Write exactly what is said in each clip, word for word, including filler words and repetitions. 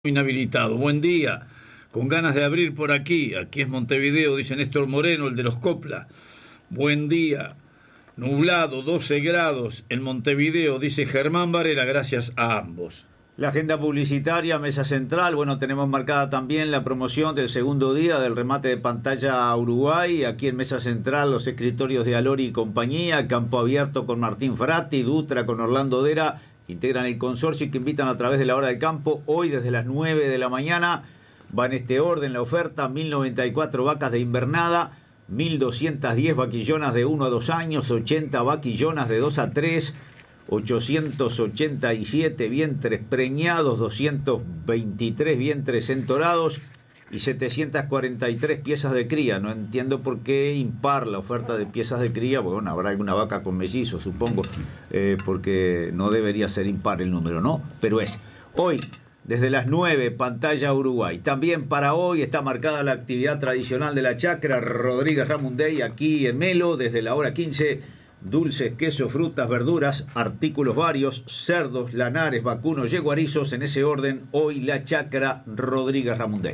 Inhabilitado. Buen día, con ganas de abrir por aquí. Aquí es Montevideo, dice Néstor Moreno, el de los Copla. Buen día, nublado, doce grados en Montevideo, dice Germán Varela. Gracias a ambos. La agenda publicitaria, mesa central. Bueno, tenemos marcada también la promoción del segundo día del remate de pantalla Uruguay. Aquí en mesa central los escritorios de Alori y compañía, Campo Abierto con Martín Frati, Dutra con Orlando Dera, que integran el consorcio y que invitan a través de la hora del campo. Hoy desde las nueve de la mañana va en este orden la oferta: mil noventa y cuatro vacas de invernada, mil doscientas diez vaquillonas de uno a dos años, ochenta vaquillonas de dos a tres, ochocientos ochenta y siete vientres preñados, doscientos veintitrés vientres entorados y setecientas cuarenta y tres piezas de cría. No entiendo por qué impar la oferta de piezas de cría. Bueno, habrá alguna vaca con mellizos, supongo, eh, porque no debería ser impar el número, ¿no? Pero es. Hoy, desde las nueve, pantalla Uruguay. También para hoy está marcada la actividad tradicional de la chacra Rodríguez Ramundey, aquí en Melo, desde la hora quince. Dulces, queso, frutas, verduras, artículos varios, cerdos, lanares, vacunos, yeguarizos, en ese orden. Hoy la chacra Rodríguez Ramundey.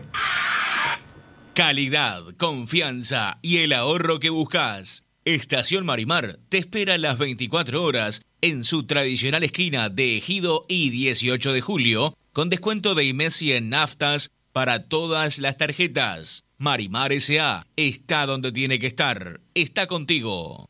Calidad, confianza y el ahorro que buscas. Estación Marimar te espera las veinticuatro horas en su tradicional esquina de Ejido y dieciocho de julio, con descuento de IMESI en naftas para todas las tarjetas. Marimar S A está donde tiene que estar. Está contigo.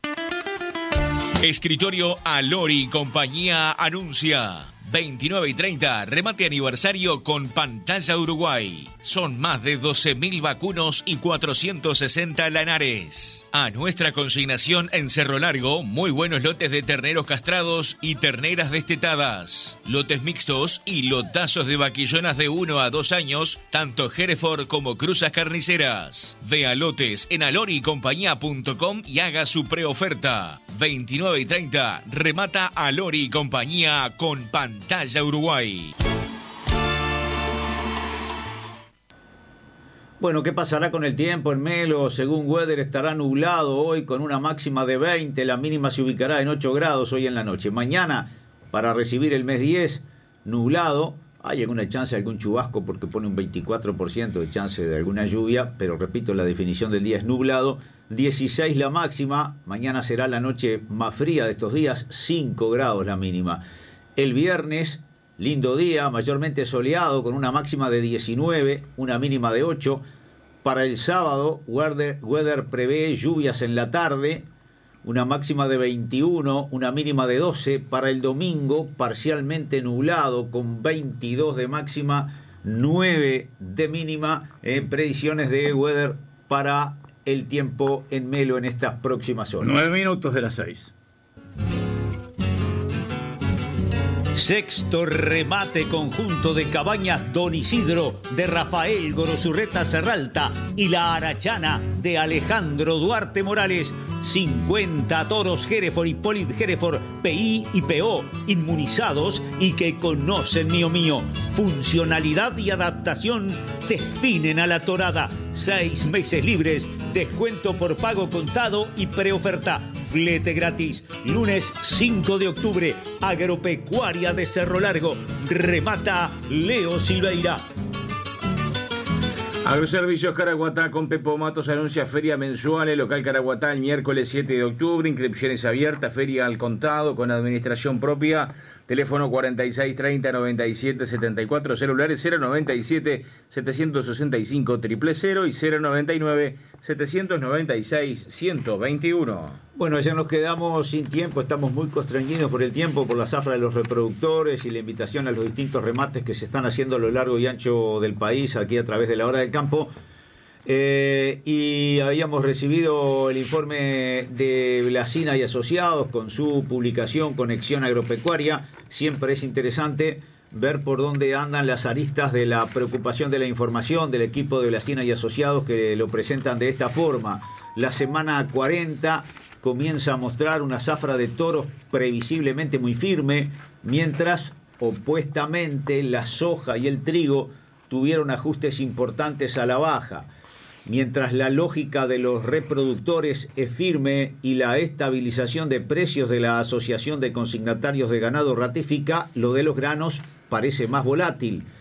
Escritorio Alori y compañía anuncia veintinueve y treinta, remate aniversario con pantalla Uruguay. Son más de doce mil vacunos y cuatrocientos sesenta lanares. A nuestra consignación en Cerro Largo, muy buenos lotes de terneros castrados y terneras destetadas. Lotes mixtos y lotazos de vaquillonas de uno a dos años, tanto Hereford como cruzas carniceras. Vea lotes en alori y compañía punto com y haga su preoferta. veintinueve y treinta, remata Alori y compañía con pantalla. Pantalla Uruguay. Bueno, ¿qué pasará con el tiempo en Melo? Según Weather estará nublado hoy con una máxima de veinte, la mínima se ubicará en ocho grados hoy en la noche. Mañana, para recibir el mes diez, nublado, hay alguna chance de algún chubasco porque pone un veinticuatro por ciento de chance de alguna lluvia, pero repito, la definición del día es nublado. dieciséis la máxima, mañana será la noche más fría de estos días, cinco grados la mínima. El viernes, lindo día, mayormente soleado, con una máxima de diecinueve, una mínima de ocho. Para el sábado, Weather, Weather prevé lluvias en la tarde, una máxima de veintiuno, una mínima de doce. Para el domingo, parcialmente nublado, con veintidós de máxima, nueve de mínima. En predicciones de Weather para el tiempo en Melo en estas próximas horas. Nueve minutos de las seis. Sexto remate conjunto de cabañas Don Isidro de Rafael Gorosurreta Serralta y la Arachana de Alejandro Duarte Morales. cincuenta toros Hereford y Polit Hereford, P I y P O, inmunizados y que conocen Mío Mío. Funcionalidad y adaptación definen a la torada. Seis meses libres, descuento por pago contado y preoferta. Flete gratis. Lunes cinco de octubre, Agropecuaria de Cerro Largo. Remata Leo Silveira. Agroservicios Caraguatá con Pepo Matos anuncia feria mensual en local Caraguatá el miércoles siete de octubre. Inscripciones abiertas, feria al contado con administración propia. Teléfono cuarenta y seis treinta noventa y siete setenta y cuatro, celulares cero noventa y siete setecientos sesenta y cinco cero cero cero y cero noventa y nueve setecientos noventa y seis ciento veintiuno. Bueno, ya nos quedamos sin tiempo, estamos muy constreñidos por el tiempo, por la zafra de los reproductores y la invitación a los distintos remates que se están haciendo a lo largo y ancho del país, aquí a través de la Hora del Campo. Eh, y habíamos recibido el informe de Blasina y Asociados con su publicación Conexión Agropecuaria. Siempre es interesante ver por dónde andan las aristas de la preocupación de la información del equipo de Blasina y Asociados, que lo presentan de esta forma. La semana cuarenta comienza a mostrar una zafra de toros previsiblemente muy firme, mientras opuestamente la soja y el trigo tuvieron ajustes importantes a la baja. Mientras la lógica de los reproductores es firme y la estabilización de precios de la Asociación de Consignatarios de Ganado ratifica, lo de los granos parece más volátil.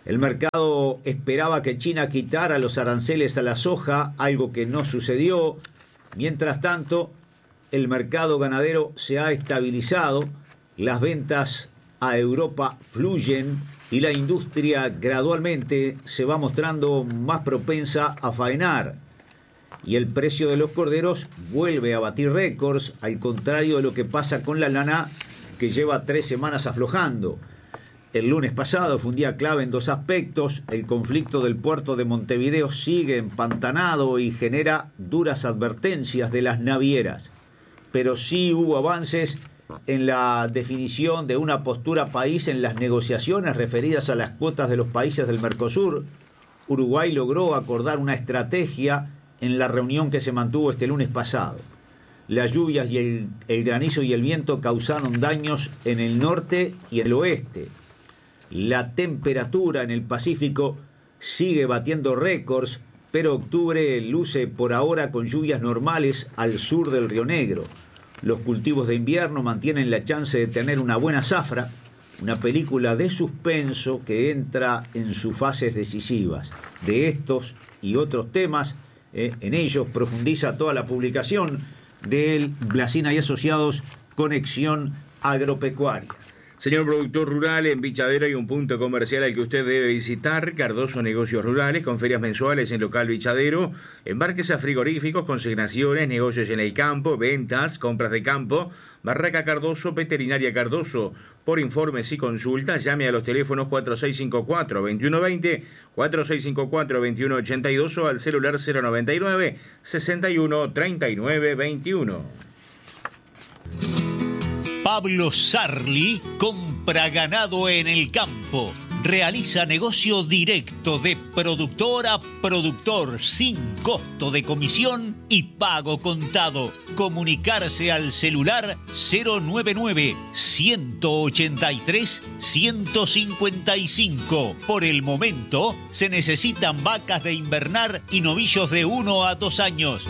El mercado esperaba que China quitara los aranceles a la soja, algo que no sucedió. Mientras tanto, el mercado ganadero se ha estabilizado, las ventas a Europa fluyen y la industria gradualmente se va mostrando más propensa a faenar. Y el precio de los corderos vuelve a batir récords, al contrario de lo que pasa con la lana, que lleva tres semanas aflojando. El lunes pasado fue un día clave en dos aspectos. El conflicto del puerto de Montevideo sigue empantanado y genera duras advertencias de las navieras. Pero sí hubo avances en la definición de una postura país en las negociaciones referidas a las cuotas de los países del Mercosur. Uruguay logró acordar una estrategia en la reunión que se mantuvo este lunes pasado. Las lluvias y el, el granizo y el viento causaron daños en el norte y el oeste. La temperatura en el Pacífico sigue batiendo récords, pero octubre luce por ahora con lluvias normales al sur del Río Negro. Los cultivos de invierno mantienen la chance de tener una buena zafra, una película de suspenso que entra en sus fases decisivas. De estos y otros temas, eh, en ellos profundiza toda la publicación del Blasina y Asociados Conexión Agropecuaria. Señor productor rural, en Bichadero hay un punto comercial al que usted debe visitar, Cardoso Negocios Rurales, con ferias mensuales en local Bichadero, embarques a frigoríficos, consignaciones, negocios en el campo, ventas, compras de campo, Barraca Cardoso, Veterinaria Cardoso. Por informes y consultas, llame a los teléfonos cuatro seis cinco cuatro, dos uno dos cero, cuatro seis cinco cuatro, dos uno ocho dos o al celular cero noventa y nueve, sesenta y uno, treinta y nueve, veintiuno. Pablo Sarli compra ganado en el campo. Realiza negocio directo de productor a productor sin costo de comisión y pago contado. Comunicarse al celular cero noventa y nueve, ciento ochenta y tres, ciento cincuenta y cinco. Por el momento se necesitan vacas de invernar y novillos de uno a dos años.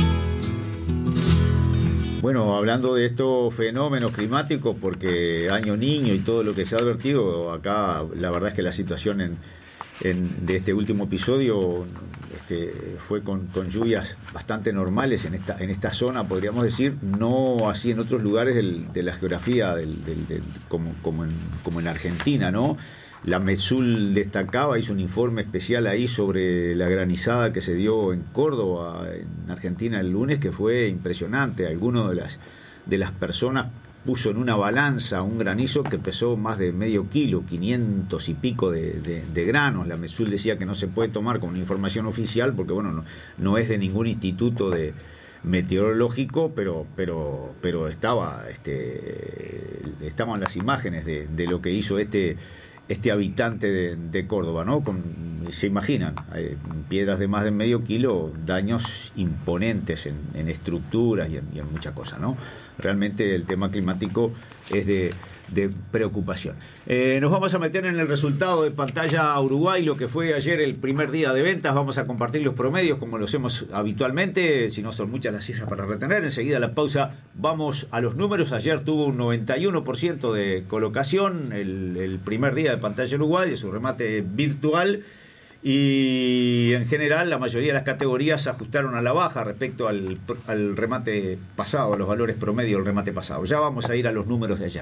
Bueno, hablando de estos fenómenos climáticos, porque año niño y todo lo que se ha advertido, acá la verdad es que la situación en, en, de este último episodio este, fue con, con lluvias bastante normales en esta, en esta zona, podríamos decir, no así en otros lugares del, de la geografía del, del, del, como, como, en, como en Argentina, ¿no? La Metsul destacaba, hizo un informe especial ahí sobre la granizada que se dio en Córdoba, en Argentina, el lunes, que fue impresionante. Alguno de las, de las personas puso en una balanza un granizo que pesó más de medio kilo, quinientos y pico de, de, de granos. La Metsul decía que no se puede tomar como una información oficial porque, bueno, no, no es de ningún instituto de meteorológico, pero pero pero estaba este estaban las imágenes de, de lo que hizo este este habitante de, de Córdoba, ¿no? Con, se imaginan, eh, piedras de más de medio kilo, daños imponentes en, en estructuras y en, y en muchas cosas, ¿no? Realmente el tema climático es de, de preocupación. Eh, nos vamos a meter en el resultado de Pantalla Uruguay, lo que fue ayer el primer día de ventas. Vamos a compartir los promedios como lo hacemos habitualmente, si no son muchas las cifras para retener. Enseguida la pausa, vamos a los números. Ayer tuvo un noventa y uno por ciento de colocación el, el primer día de Pantalla Uruguay, de su remate virtual, y en general la mayoría de las categorías se ajustaron a la baja respecto al, al remate pasado, a los valores promedio del remate pasado. Ya vamos a ir a los números de ayer.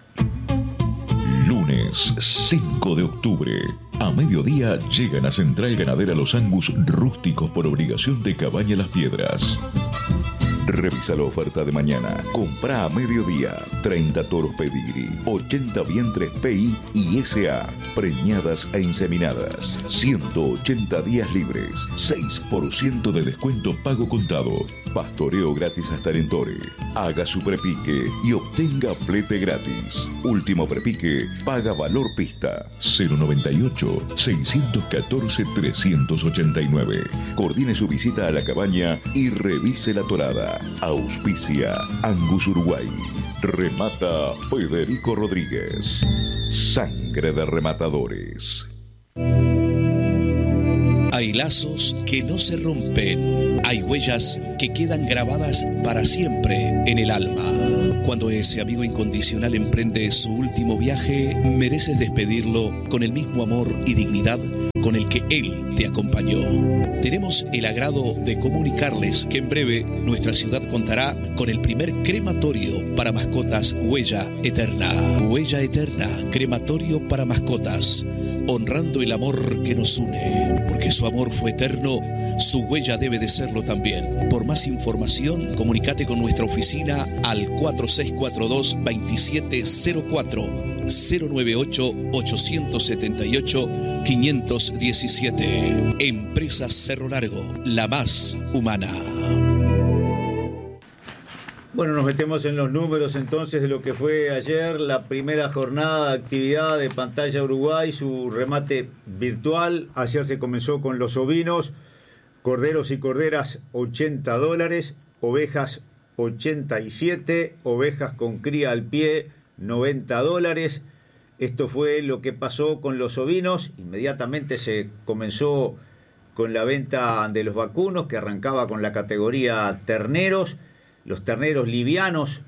Lunes cinco de octubre. A mediodía llegan a Central Ganadera los Angus rústicos por obligación de Cabaña Las Piedras. Revisa la oferta de mañana. Comprá a mediodía treinta toros Pedigree, ochenta vientres P I y S A, preñadas e inseminadas, ciento ochenta días libres, seis por ciento de descuento pago contado, pastoreo gratis hasta el Entore. Haga su prepique y obtenga flete gratis. Último prepique, paga valor pista. cero noventa y ocho, seiscientos catorce, trescientos ochenta y nueve. Coordine su visita a la cabaña y revise la torada. Auspicia Angus Uruguay. Remata Federico Rodríguez. Sangre de rematadores. Hay lazos que no se rompen. Hay huellas que quedan grabadas para siempre en el alma. Cuando ese amigo incondicional emprende su último viaje, mereces despedirlo con el mismo amor y dignidad con el que él te acompañó. Tenemos el agrado de comunicarles que en breve nuestra ciudad contará con el primer crematorio para mascotas Huella Eterna. Huella Eterna, crematorio para mascotas, honrando el amor que nos une. Porque su amor fue eterno, su huella debe de serlo también. Por más información, comunícate con nuestra oficina al cuatro seis cuatro dos, dos siete cero cuatro, cero nueve ocho, ocho siete ocho, cinco uno siete. Empresa Cerro Largo, la más humana. Bueno, nos metemos en los números entonces de lo que fue ayer la primera jornada de actividad de Pantalla Uruguay, su remate virtual. Ayer se comenzó con los ovinos, corderos y corderas ochenta dólares, ovejas ochenta y siete, ovejas con cría al pie noventa dólares. Esto fue lo que pasó con los ovinos. Inmediatamente se comenzó con la venta de los vacunos, que arrancaba con la categoría terneros. Los terneros livianos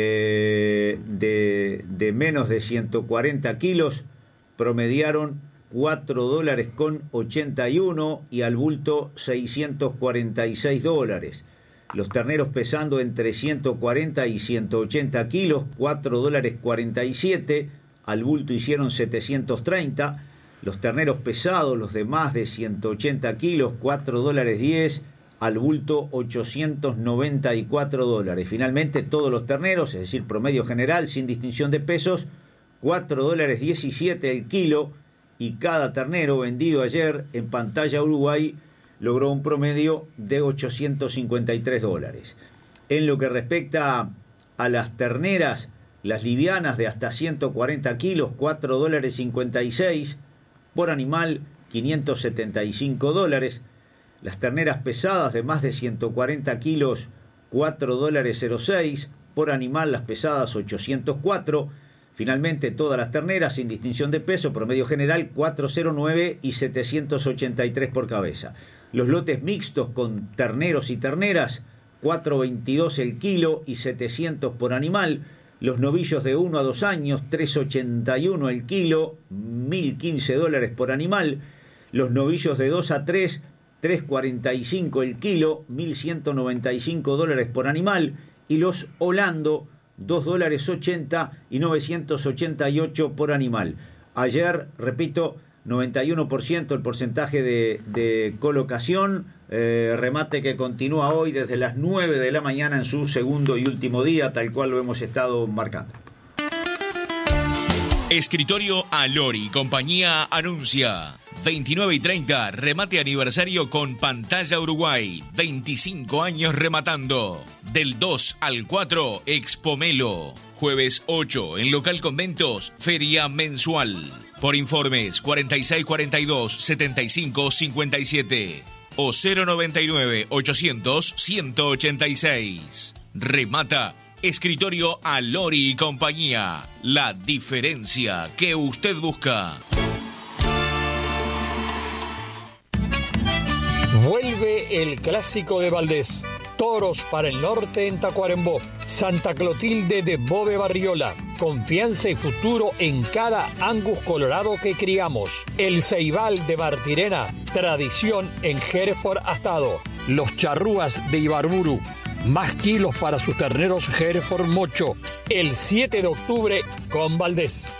eh, de, de menos de ciento cuarenta kilos promediaron cuatro dólares con ochenta y uno y al bulto seiscientos cuarenta y seis dólares. Los terneros pesando entre ciento cuarenta y ciento ochenta kilos, cuatro dólares cuarenta y siete, al bulto hicieron setecientos treinta. Los terneros pesados, los de más de ciento ochenta kilos, cuatro dólares diez, al bulto ochocientos noventa y cuatro dólares. Finalmente todos los terneros, es decir, promedio general sin distinción de pesos, cuatro dólares diecisiete el kilo, y cada ternero vendido ayer en Pantalla Uruguay logró un promedio de ochocientos cincuenta y tres dólares. En lo que respecta a las terneras, las livianas de hasta ciento cuarenta kilos, cuatro dólares cincuenta y seis, por animal quinientos setenta y cinco dólares. Las terneras pesadas de más de ciento cuarenta kilos, cuatro dólares cero seis, por animal las pesadas ochocientos cuatro. Finalmente todas las terneras sin distinción de peso, promedio general cuatrocientos nueve y setecientos ochenta y tres por cabeza. Los lotes mixtos con terneros y terneras, cuatrocientos veintidós el kilo y setecientos por animal. Los novillos de uno a dos años, trescientos ochenta y uno el kilo, mil quince dólares por animal. Los novillos de dos a tres, trescientos cuarenta y cinco el kilo, mil ciento noventa y cinco dólares por animal. Y los Holando, dos dólares ochenta y novecientos ochenta y ocho por animal. Ayer, repito, noventa y uno por ciento el porcentaje de, de colocación, eh, remate que continúa hoy desde las nueve de la mañana en su segundo y último día, tal cual lo hemos estado marcando. Escritorio Alori, compañía anuncia. veintinueve y treinta, remate aniversario con Pantalla Uruguay. veinticinco años rematando. Del dos al cuatro, Expomelo. Jueves ocho, en Local Conventos, feria mensual. Por informes, cuarenta y seis cuarenta y dos, setenta y cinco cincuenta y siete o cero noventa y nueve, ochocientos, ciento ochenta y seis. Remata Escritorio Alori y compañía. La diferencia que usted busca. Vuelve el clásico de Valdés. Toros para el norte en Tacuarembó. Santa Clotilde de Bove Barriola. Confianza y futuro en cada Angus colorado que criamos. El Ceibal de Martirena. Tradición en Hereford Astado. Los Charrúas de Ibarburu. Más kilos para sus terneros Hereford Mocho. El siete de octubre con Valdés.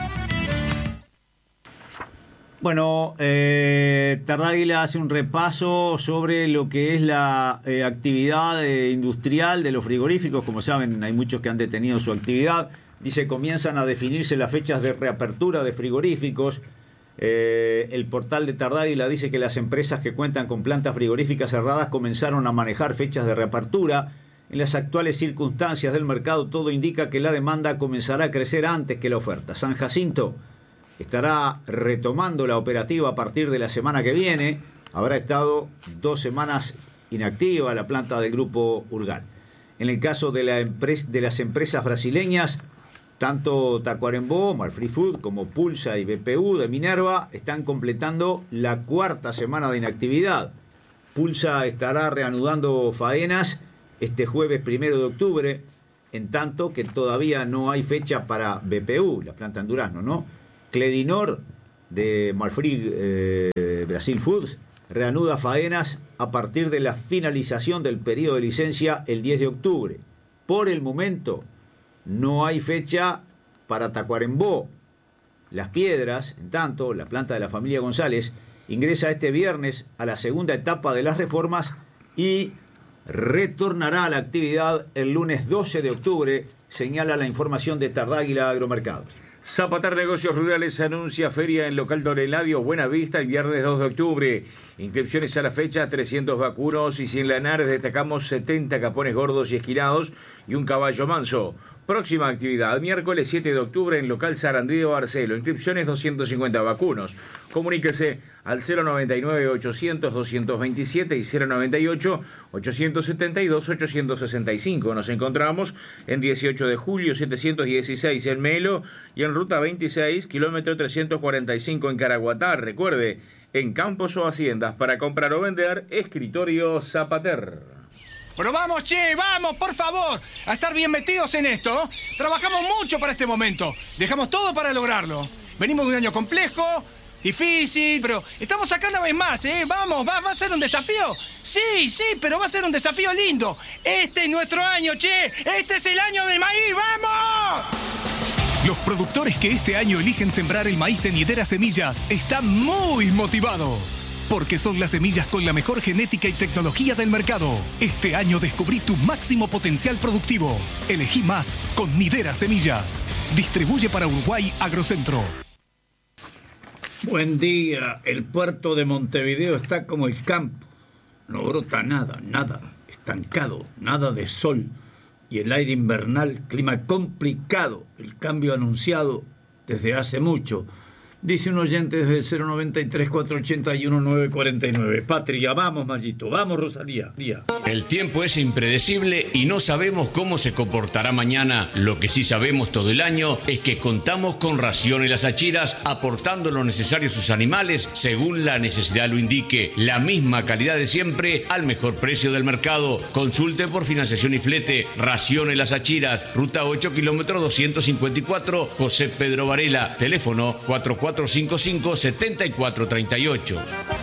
Bueno, eh, Tardáguila hace un repaso sobre lo que es la eh, actividad eh, industrial de los frigoríficos. Como saben, hay muchos que han detenido su actividad. Dice, comienzan a definirse las fechas de reapertura de frigoríficos. Eh, el portal de Tardáguila dice que las empresas que cuentan con plantas frigoríficas cerradas comenzaron a manejar fechas de reapertura. En las actuales circunstancias del mercado, todo indica que la demanda comenzará a crecer antes que la oferta. San Jacinto estará retomando la operativa a partir de la semana que viene. Habrá estado dos semanas inactiva la planta del Grupo Urgal. En el caso de, la empresa, de las empresas brasileñas, tanto Tacuarembó, Marfree Food, como Pulsa y B P U de Minerva están completando la cuarta semana de inactividad. Pulsa estará reanudando faenas este jueves primero de octubre. en tanto que todavía no hay fecha para B P U, la planta en Durazno, ¿no? Cledinor de Marfrig eh, Brasil Foods reanuda faenas a partir de la finalización del periodo de licencia el diez de octubre. Por el momento no hay fecha para Tacuarembó. Las Piedras, en tanto, la planta de la familia González, ingresa este viernes a la segunda etapa de las reformas y retornará a la actividad el lunes doce de octubre, señala la información de Tardáguila Agromercados. Zapatar Negocios Rurales anuncia feria en local Don Eladio Buenavista el viernes dos de octubre. Inscripciones a la fecha, trescientos vacunos y sin lanares destacamos setenta capones gordos y esquilados y un caballo manso. Próxima actividad, miércoles siete de octubre en local Sarandí Barcelo. Inscripciones doscientos cincuenta vacunos. Comuníquese al cero noventa y nueve ochocientos doscientos veintisiete y cero noventa y ocho ochocientos setenta y dos ochocientos sesenta y cinco. Nos encontramos en dieciocho de julio setecientos dieciséis en Melo y en ruta veintiséis, kilómetro trescientos cuarenta y cinco en Caraguatá. Recuerde, en campos o haciendas para comprar o vender, Escritorio Zapater. Pero vamos, che, vamos, por favor, a estar bien metidos en esto. Trabajamos mucho para este momento. Dejamos todo para lograrlo. Venimos de un año complejo, difícil, pero estamos acá una vez más, ¿eh? Vamos, va, va a ser un desafío. Sí, sí, pero va a ser un desafío lindo. Este es nuestro año, che. Este es el año del maíz, ¡vamos! Los productores que este año eligen sembrar el maíz de Nidera Semillas están muy motivados. Porque son las semillas con la mejor genética y tecnología del mercado. Este año descubrí tu máximo potencial productivo. Elegí más con Nidera Semillas. Distribuye para Uruguay Agrocentro. Buen día. El puerto de Montevideo está como el campo. No brota nada, nada. Estancado, nada de sol. Y el aire invernal, clima complicado. El cambio anunciado desde hace mucho. Dice un oyente desde el cero noventa y tres cuatrocientos ochenta y uno nueve cuarenta y nueve. Patria, vamos, Mayito, vamos, Rosalía. Día. El tiempo es impredecible y no sabemos cómo se comportará mañana. Lo que sí sabemos todo el año es que contamos con Raciones Las Achiras, aportando lo necesario a sus animales según la necesidad lo indique. La misma calidad de siempre al mejor precio del mercado. Consulte por financiación y flete. Raciones Las Achiras, ruta ocho, kilómetro doscientos cincuenta y cuatro, José Pedro Varela. Teléfono cuatro cuatro cinco cinco siete cuatro tres ocho.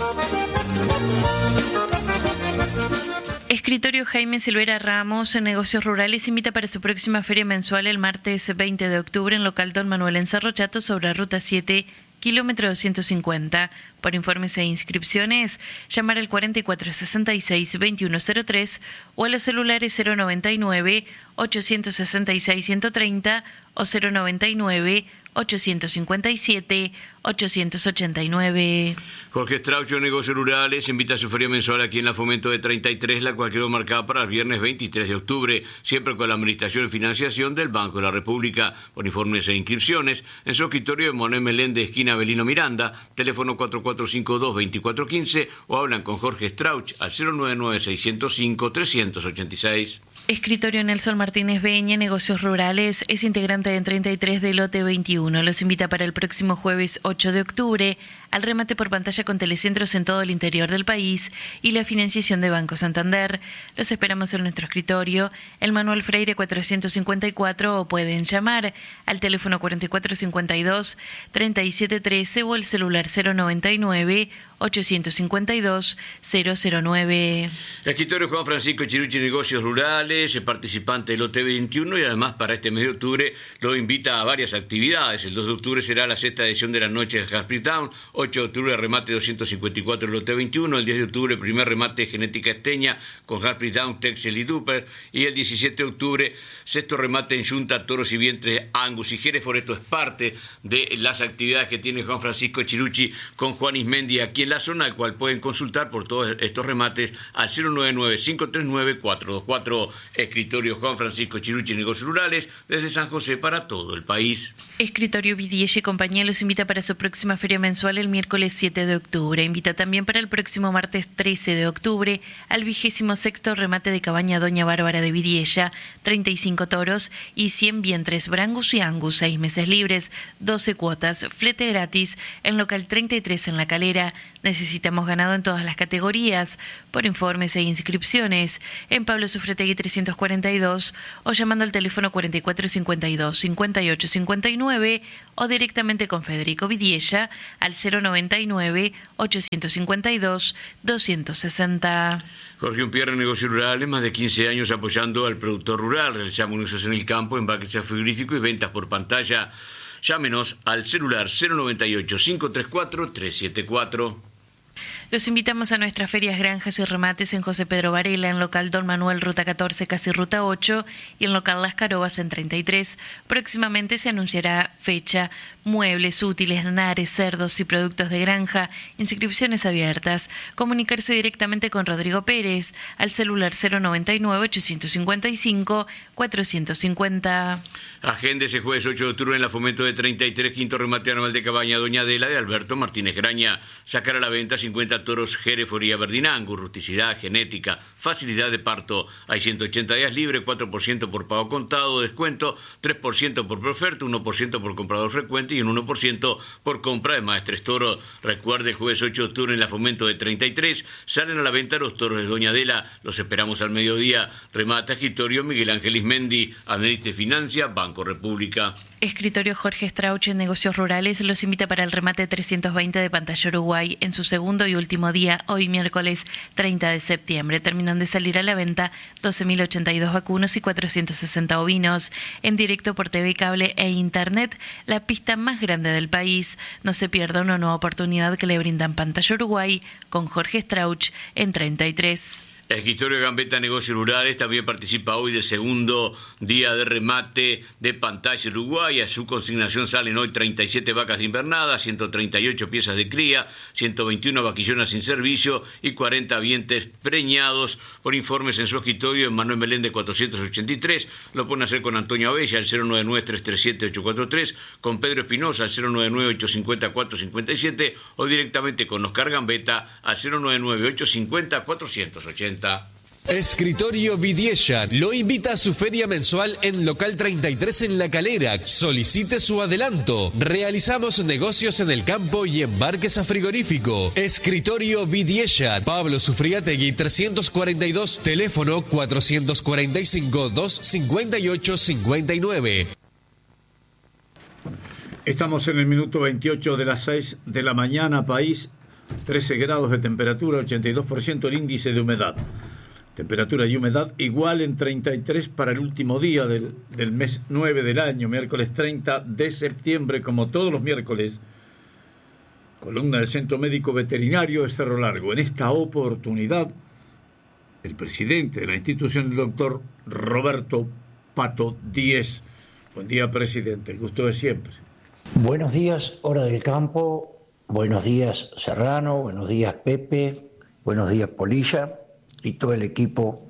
Escritorio Jaime Silvera Ramos en Negocios Rurales invita para su próxima feria mensual el martes veinte de octubre en local Don Manuel en Cerro Chato sobre ruta siete, kilómetro doscientos cincuenta. Por informes e inscripciones, llamar al cuarenta y cuatro sesenta y seis veintiuno cero tres o a los celulares cero noventa y nueve ochocientos sesenta y seis ciento treinta o cero noventa y nueve ochocientos cincuenta y siete ochocientos ochenta y nueve. Jorge Straucho, Negocios Rurales, invita a su feria mensual aquí en la Fomento de treinta y tres, la cual quedó marcada para el viernes veintitrés de octubre, siempre con la administración y financiación del Banco de la República. Por informes e inscripciones, en su escritorio de Monet Meléndez, esquina Avelino Miranda, teléfono cuatro cuatro cinco dos veinticuatro quince o hablan con Jorge Strauch al cero nueve nueve seis cero cinco tres ocho seis. Escritorio Nelson Martínez Beña, Negocios Rurales, es integrante en treinta y tres del lote veintiuno. Los invita para el próximo jueves ocho de octubre al remate por pantalla con telecentros en todo el interior del país y la financiación de Banco Santander. Los esperamos en nuestro escritorio, el Manuel Freire cuatrocientos cincuenta y cuatro, o pueden llamar al teléfono cuarenta y cuatro cincuenta y dos treinta y siete trece o el celular cero noventa y nueve ochocientos cincuenta y dos cero cero nueve. Escritorio Juan Francisco Chirucci, Negocios Rurales, participante del lote veintiuno, y además para este mes de octubre lo invita a varias actividades. El dos de octubre será la sexta edición de la noche de Happy Town, ocho de octubre remate doscientos cincuenta y cuatro del lote veintiuno, el diez de octubre primer remate genética esteña con Happy Town, Texel y Duper, y el diecisiete de octubre sexto remate en Yunta, toros y vientres Angus y Hereford. Esto es parte de las actividades que tiene Juan Francisco Chirucci con Juan Ismendi aquí en la zona, al cual pueden consultar por todos estos remates al cero nueve nueve cinco tres nueve cuatro dos cuatro. Escritorio Juan Francisco Chirucci, Negocios Rurales, desde San José para todo el país. Escritorio Vidiella y compañía los invita para su próxima feria mensual el miércoles siete de octubre. Invita también para el próximo martes trece de octubre al vigésimo sexto remate de cabaña Doña Bárbara de Vidiella, treinta y cinco toros y cien vientres Brangus y Angus, seis meses libres, doce cuotas, flete gratis, en local treinta y tres en La Calera, Necesitamos ganado en todas las categorías. Por informes e inscripciones, en Pablo Sufretegui trescientos cuarenta y dos o llamando al teléfono cuarenta y cuatro cincuenta y dos cincuenta y ocho cincuenta y nueve o directamente con Federico Vidiella al cero noventa y nueve ochocientos cincuenta y dos doscientos sesenta. Jorge Umpierre, Negocios Rurales, más de quince años apoyando al productor rural. Realizamos negocios en el campo, embarque frigorífico y ventas por pantalla. Llámenos al celular cero noventa y ocho cinco tres cuatro tres siete cuatro. Los invitamos a nuestras ferias, granjas y remates en José Pedro Varela, en local Don Manuel, ruta catorce, casi ruta ocho, y en local Las Carobas, en treinta y tres. Próximamente se anunciará fecha, muebles, útiles, nares, cerdos y productos de granja, inscripciones abiertas. Comunicarse directamente con Rodrigo Pérez al celular cero noventa y nueve ochocientos cincuenta y cinco cuatrocientos cincuenta. Agenda ese jueves ocho de octubre en la Fomento de treinta y tres, quinto remate anual de cabaña Doña Adela de Alberto Martínez Graña. Sacar a la venta cincuenta toros Hereford y Aberdeen, rusticidad, genética, facilidad de parto. Hay ciento ochenta días libres, cuatro por ciento por pago contado, descuento, tres por ciento por oferta, uno por ciento por comprador frecuente y un uno por ciento por compra de maestres toros. Recuerde, el jueves ocho de octubre en la Fomento de treinta y tres salen a la venta los toros de Doña Adela. Los esperamos al mediodía. Remata escritorio Miguel Ángel Ismendi, Administre Financia, Banco República. Escritorio Jorge Strauch en Negocios Rurales los invita para el remate trescientos veinte de Pantalla Uruguay en su segundo y último día, hoy miércoles treinta de septiembre. Terminan de salir a la venta doce mil ochenta y dos vacunos y cuatrocientos sesenta ovinos. En directo por T V, cable e internet, la pista más grande del país. No se pierda una nueva oportunidad que le brindan Pantalla Uruguay con Jorge Strauch en treinta y tres. Escritorio Gambetta Negocios Rurales también participa hoy del segundo día de remate de Pantalla Uruguay. A su consignación salen hoy treinta y siete vacas de invernada, ciento treinta y ocho piezas de cría, ciento veintiuno vaquillonas sin servicio y cuarenta vientres preñados. Por informes en su escritorio en Manuel Meléndez cuatrocientos ochenta y tres, lo pueden hacer con Antonio Abella al cero noventa y nueve tres tres siete ocho cuatro tres, con Pedro Espinosa al cero noventa y nueve ocho cinco cero cuatro cinco siete o directamente con Oscar Gambetta al cero noventa y nueve ocho cinco cero cuatrocientos ochenta. Escritorio Vidiella lo invita a su feria mensual en local treinta y tres en La Calera. Solicite su adelanto. Realizamos negocios en el campo y embarques a frigorífico. Escritorio Vidiella, Pablo Sufriategui trescientos cuarenta y dos, teléfono cuatrocientos cuarenta y cinco dos cincuenta y ocho cincuenta y nueve. Estamos en el minuto veintiocho de las seis de la mañana, país. trece grados de temperatura, ochenta y dos por ciento el índice de humedad. Temperatura y humedad igual en treinta y tres para el último día del, del mes nueve del año, miércoles treinta de septiembre, como todos los miércoles. Columna del Centro Médico Veterinario de Cerro Largo. En esta oportunidad, el presidente de la institución, el doctor Roberto Pato Díez. Buen día, presidente. El gusto de siempre. Buenos días, hora del campo. Buenos días, Serrano. Buenos días, Pepe. Buenos días, Polilla. Y todo el equipo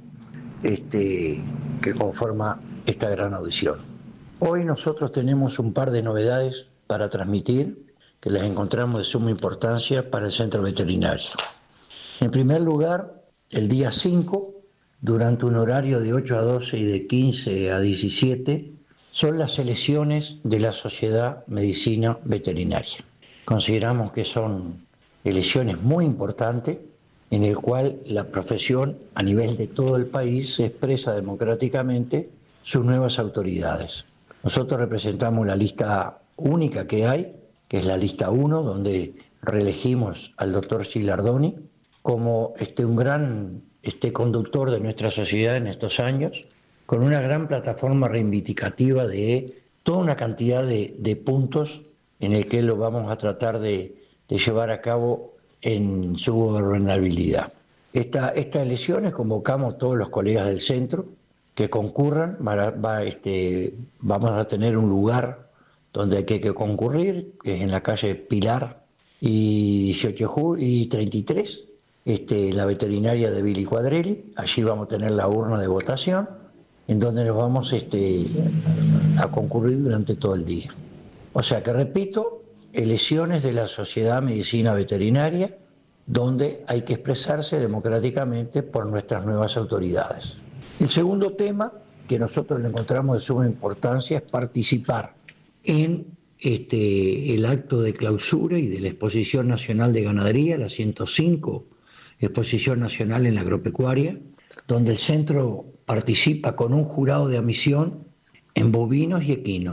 este, que conforma esta gran audición. Hoy nosotros tenemos un par de novedades para transmitir que las encontramos de suma importancia para el centro veterinario. En primer lugar, el día cinco, durante un horario de ocho a doce y de quince a diecisiete, son las elecciones de la Sociedad Medicina Veterinaria. Consideramos que son elecciones muy importantes en el cual la profesión a nivel de todo el país se expresa democráticamente sus nuevas autoridades. Nosotros representamos la lista única que hay, que es la lista uno, donde reelegimos al doctor Gilardoni como este, un gran este, conductor de nuestra sociedad en estos años, con una gran plataforma reivindicativa de toda una cantidad de, de puntos en el que lo vamos a tratar de, de llevar a cabo en su gobernabilidad. Esta, estas elecciones convocamos a todos los colegas del centro que concurran. Va, va, este, vamos a tener un lugar donde hay que, que concurrir, que es en la calle Pilar y dieciocho y treinta y tres, este, la veterinaria de Billy Cuadrelli. Allí vamos a tener la urna de votación, en donde nos vamos este, a concurrir durante todo el día. O sea que, repito, elecciones de la Sociedad Medicina Veterinaria, donde hay que expresarse democráticamente por nuestras nuevas autoridades. El segundo tema que nosotros le encontramos de suma importancia es participar en este, el acto de clausura y de la Exposición Nacional de Ganadería, la ciento cinco Exposición Nacional en la Agropecuaria, donde el centro participa con un jurado de admisión en bovinos y equinos.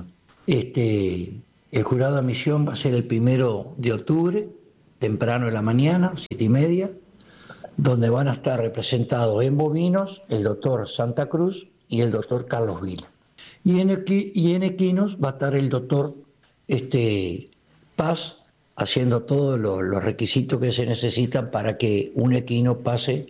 Este, el jurado de admisión va a ser el primero de octubre, temprano en la mañana, siete y media, donde van a estar representados en bovinos el doctor Santa Cruz y el doctor Carlos Vila. Y en, equi, y en equinos va a estar el doctor este, Paz, haciendo todos los, los requisitos que se necesitan para que un equino pase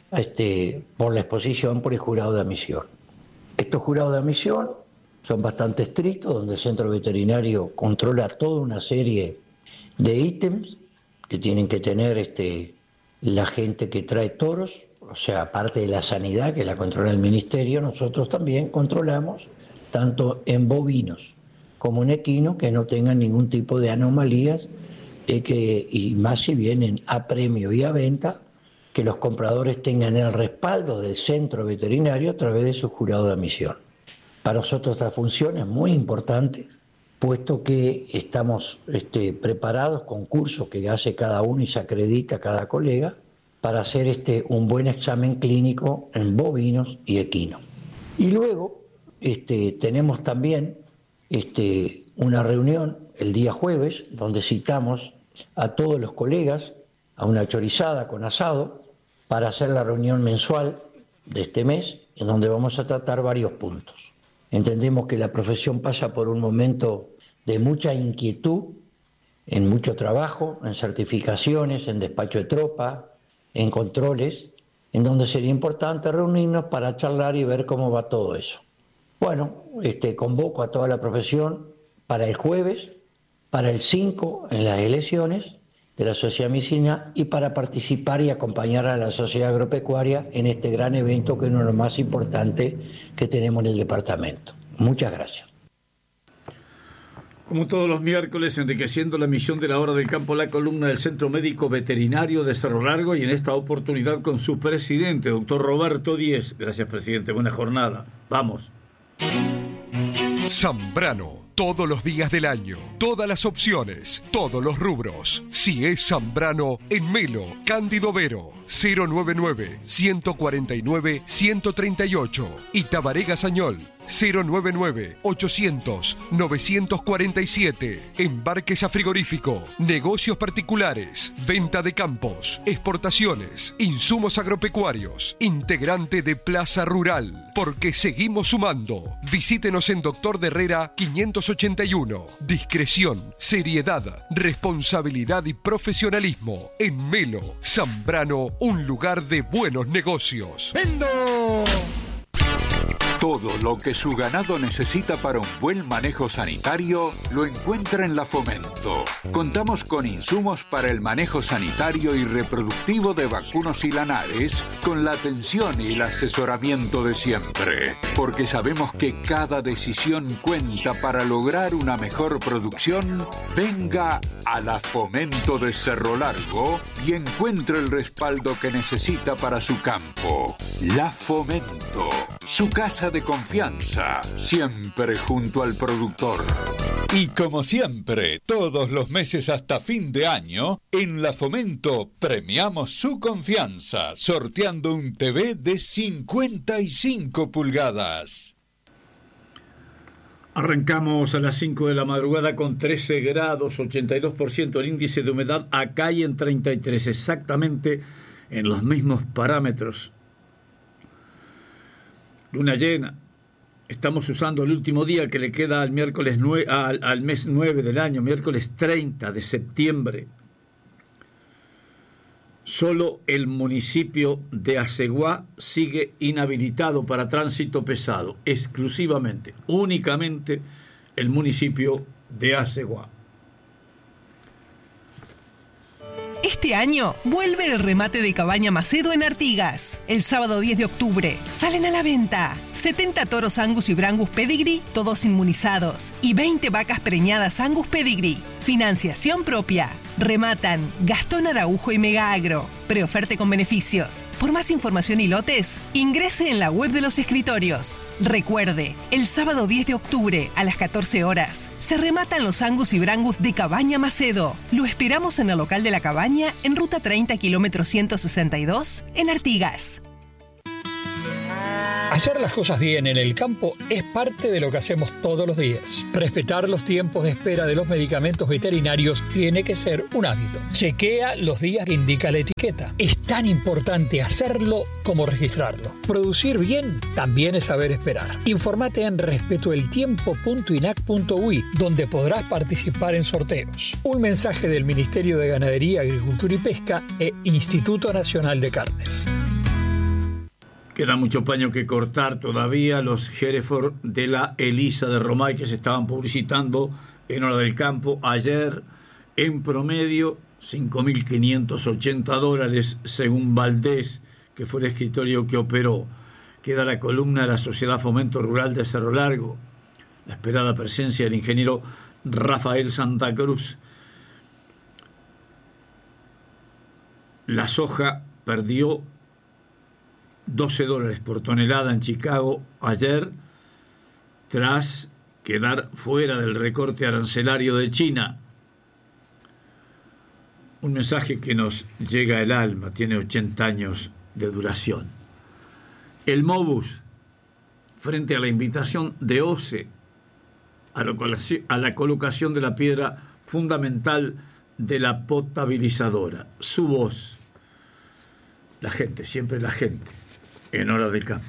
este, por la exposición por el jurado de admisión. Estos jurados de admisión son bastante estrictos, donde el centro veterinario controla toda una serie de ítems que tienen que tener este, la gente que trae toros, o sea, aparte de la sanidad que la controla el ministerio, nosotros también controlamos tanto en bovinos como en equinos que no tengan ningún tipo de anomalías eh, que, y más si vienen a premio y a venta, que los compradores tengan el respaldo del centro veterinario a través de su jurado de admisión. Para nosotros esta función es muy importante, puesto que estamos este, preparados con cursos que hace cada uno y se acredita cada colega para hacer este, un buen examen clínico en bovinos y equinos. Y luego este, tenemos también este, una reunión el día jueves, donde citamos a todos los colegas a una chorizada con asado para hacer la reunión mensual de este mes, en donde vamos a tratar varios puntos. Entendemos que la profesión pasa por un momento de mucha inquietud, en mucho trabajo, en certificaciones, en despacho de tropa, en controles, en donde sería importante reunirnos para charlar y ver cómo va todo eso. Bueno, este, convoco a toda la profesión para el jueves, para el cinco en las elecciones de la Sociedad Micina y para participar y acompañar a la Sociedad Agropecuaria en este gran evento que es uno de los más importantes que tenemos en el departamento. Muchas gracias. Como todos los miércoles, enriqueciendo la misión de la Hora del Campo, la columna del Centro Médico Veterinario de Cerro Largo, y en esta oportunidad con su presidente, doctor Roberto Díez. Gracias, presidente. Buena jornada. Vamos. Zambrano. Todos los días del año, todas las opciones, todos los rubros. Si es Zambrano, en Melo, Cándido Vero, cero noventa y nueve, ciento cuarenta y nueve, ciento treinta y ocho. Y Tabaré Gazañol, cero noventa y nueve, ochocientos, novecientos cuarenta y siete. Embarques a frigorífico, negocios particulares, venta de campos, exportaciones, insumos agropecuarios, integrante de Plaza Rural. Porque seguimos sumando. Visítenos en Doctor de Herrera quinientos ochenta y uno. Discreción, seriedad, responsabilidad y profesionalismo. En Melo, Zambrano, un lugar de buenos negocios. ¡Vendo! Todo lo que su ganado necesita para un buen manejo sanitario lo encuentra en La Fomento. Contamos con insumos para el manejo sanitario y reproductivo de vacunos y lanares, con la atención y el asesoramiento de siempre. Porque sabemos que cada decisión cuenta para lograr una mejor producción. Venga a La Fomento de Cerro Largo y encuentre el respaldo que necesita para su campo. La Fomento, su casa de confianza, siempre junto al productor. Y como siempre, todos los meses hasta fin de año, en La Fomento premiamos su confianza, sorteando un T V de cincuenta y cinco pulgadas. Arrancamos a las cinco de la madrugada con trece grados, ochenta y dos por ciento el índice de humedad, acá y en treinta y tres, exactamente en los mismos parámetros. Luna llena. Estamos usando el último día que le queda al miércoles nueve, al, al mes nueve del año, miércoles treinta de septiembre. Solo el municipio de Aceguá sigue inhabilitado para tránsito pesado, exclusivamente, únicamente el municipio de Aceguá. Este año vuelve el remate de Cabaña Macedo en Artigas. El sábado diez de octubre salen a la venta setenta toros Angus y Brangus Pedigree, todos inmunizados, y veinte vacas preñadas Angus Pedigree. Financiación propia. Rematan Gastón Araujo y Mega Agro. Preoferte con beneficios. Por más información y lotes, ingrese en la web de los escritorios. Recuerde, el sábado diez de octubre a las catorce horas se rematan los Angus y Brangus de Cabaña Macedo. Lo esperamos en el local de la Cabaña en ruta treinta, kilómetro ciento sesenta y dos, en Artigas. Hacer las cosas bien en el campo es parte de lo que hacemos todos los días. Respetar los tiempos de espera de los medicamentos veterinarios tiene que ser un hábito. Chequea los días que indica la etiqueta. Es tan importante hacerlo como registrarlo. Producir bien también es saber esperar. Infórmate en respetoeltiempo punto inac punto uy, donde podrás participar en sorteos. Un mensaje del Ministerio de Ganadería, Agricultura y Pesca e Instituto Nacional de Carnes. Queda mucho paño que cortar todavía. Los Hereford de la Elisa de Romay, que se estaban publicitando en Hora del Campo ayer, en promedio cinco mil quinientos ochenta dólares según Valdés, que fue el escritorio que operó. Queda la columna de la Sociedad Fomento Rural de Cerro Largo, la esperada presencia del ingeniero Rafael Santa Cruz. La soja perdió doce dólares por tonelada en Chicago ayer, tras quedar fuera del recorte arancelario de China. Un mensaje que nos llega al alma, tiene ochenta años de duración. El Mobus, frente a la invitación de O C E a la, a la colocación de la piedra fundamental de la potabilizadora, su voz. La gente, siempre la gente. En Hora del Campo.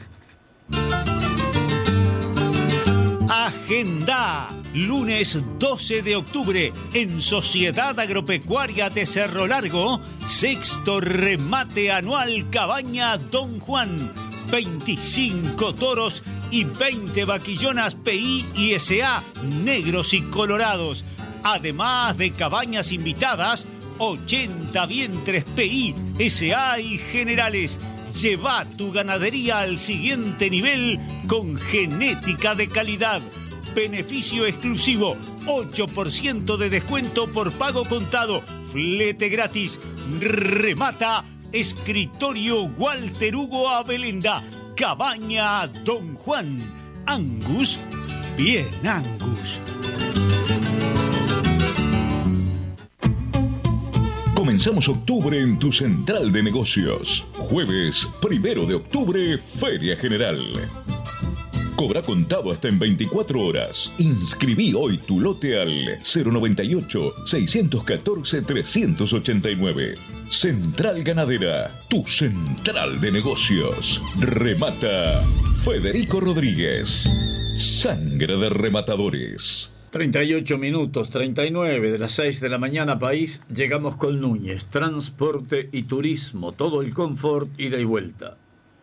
Agenda, lunes doce de octubre, en Sociedad Agropecuaria de Cerro Largo, sexto remate anual Cabaña Don Juan. veinticinco toros y veinte vaquillonas P I y S A, negros y colorados. Además de cabañas invitadas, ochenta vientres P I, S A y generales. Lleva tu ganadería al siguiente nivel con genética de calidad. Beneficio exclusivo, ocho por ciento de descuento por pago contado, flete gratis. Remata Escritorio Walter Hugo Abelenda, Cabaña Don Juan. Angus, bien Angus. Comenzamos octubre en tu central de negocios. Jueves primero de octubre, Feria General. Cobra contado hasta en veinticuatro horas. Inscribí hoy tu lote al cero noventa y ocho, seiscientos catorce, trescientos ochenta y nueve. Central Ganadera, tu central de negocios. Remata Federico Rodríguez. Sangre de rematadores. treinta y ocho minutos, treinta y nueve de las seis de la mañana, país. Llegamos con Núñez, transporte y turismo, todo el confort, ida y vuelta.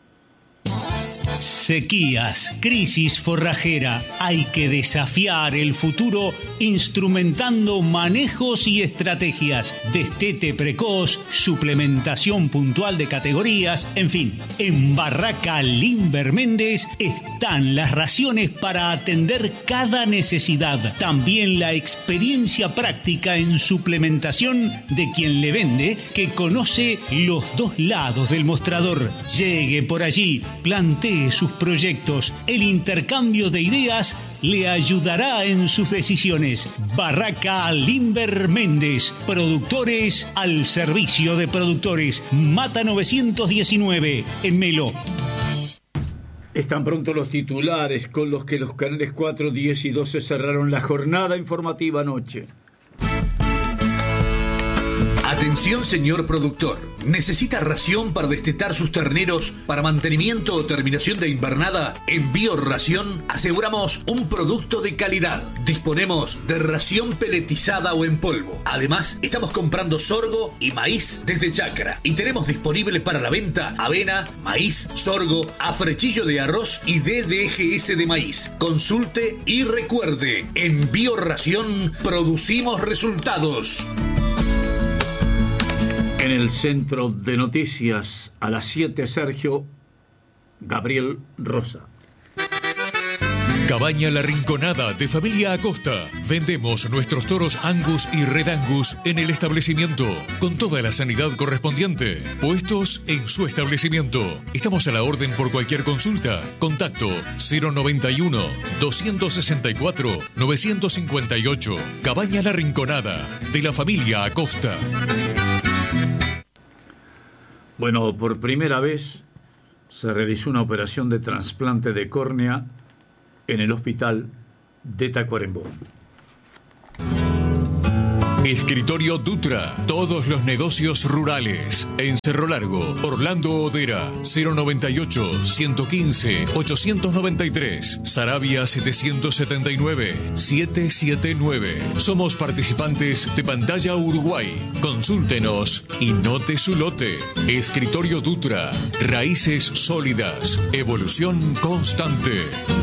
Sequías, crisis forrajera. Hay que desafiar el futuro instrumentando manejos y estrategias. Destete precoz, suplementación puntual de categorías, en fin. En Barraca Limber Méndez están las raciones para atender cada necesidad. También la experiencia práctica en suplementación de quien le vende, que conoce los dos lados del mostrador. Llegue por allí, plantee sus proyectos. El intercambio de ideas le ayudará en sus decisiones. Barraca Limber Méndez, productores al servicio de productores. Mata novecientos diecinueve, en Melo. Están pronto los titulares con los que los canales cuatro, diez y doce cerraron la jornada informativa anoche. Atención, señor productor. ¿Necesita ración para destetar sus terneros para mantenimiento o terminación de invernada? En Bioración aseguramos un producto de calidad. Disponemos de ración peletizada o en polvo. Además, estamos comprando sorgo y maíz desde Chacra. Y tenemos disponible para la venta avena, maíz, sorgo, afrechillo de arroz y D D G S de maíz. Consulte y recuerde, en Bioración producimos resultados. En el centro de noticias, a las siete, Sergio Gabriel Rosa. Cabaña La Rinconada de Familia Acosta. Vendemos nuestros toros Angus y Red Angus en el establecimiento, con toda la sanidad correspondiente. Puestos en su establecimiento. Estamos a la orden por cualquier consulta. Contacto cero noventa y uno, doscientos sesenta y cuatro, novecientos cincuenta y ocho. Cabaña La Rinconada de la Familia Acosta. Bueno, por primera vez se realizó una operación de trasplante de córnea en el hospital de Tacuarembó. Escritorio Dutra, todos los negocios rurales. En Cerro Largo, Orlando Odera, cero noventa y ocho, ciento quince, ochocientos noventa y tres, Sarabia setecientos setenta y nueve, setecientos setenta y nueve. Somos participantes de Pantalla Uruguay. Consúltenos y note su lote. Escritorio Dutra, raíces sólidas, evolución constante.